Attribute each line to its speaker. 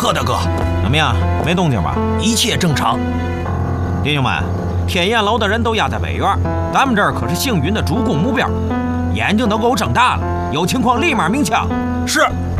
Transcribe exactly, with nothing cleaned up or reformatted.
Speaker 1: 贺大哥，
Speaker 2: 怎么样？没动静吧？
Speaker 1: 一切正常。
Speaker 2: 弟兄们，天焰楼的人都压在北院，咱们这儿可是幸运的主攻目标，眼睛都给我睁大了，有情况立马鸣枪。
Speaker 1: 是。